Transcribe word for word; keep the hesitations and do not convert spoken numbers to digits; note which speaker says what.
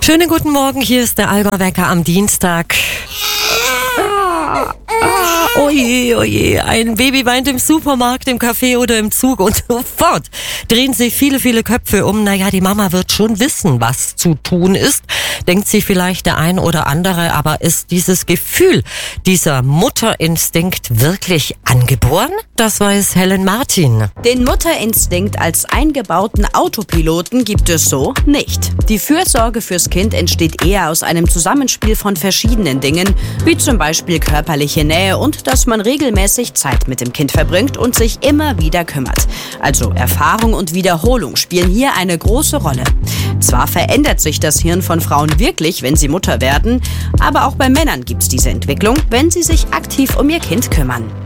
Speaker 1: Schönen guten Morgen, hier ist der Allgäuer Wecker am Dienstag. Ah, ah, oje, oje, ein Baby weint im Supermarkt, im Café oder im Zug und sofort drehen sich viele, viele Köpfe um. Naja, die Mama wird schon wissen, was zu tun ist, denkt sich vielleicht der ein oder andere, aber ist dieses Gefühl, dieser Mutterinstinkt wirklich angeboren? Das weiß Helen Martin.
Speaker 2: Den Mutterinstinkt als eingebauten Autopiloten gibt es so nicht. Die Fürsorge fürs Kind entsteht eher aus einem Zusammenspiel von verschiedenen Dingen, wie zum Beispiel körperliche Nähe und dass man regelmäßig Zeit mit dem Kind verbringt und sich immer wieder kümmert. Also Erfahrung und Wiederholung spielen hier eine große Rolle. Zwar verändert sich das Hirn von Frauen wirklich, wenn sie Mutter werden, aber auch bei Männern gibt es diese Entwicklung, wenn sie sich aktiv um ihr Kind kümmern.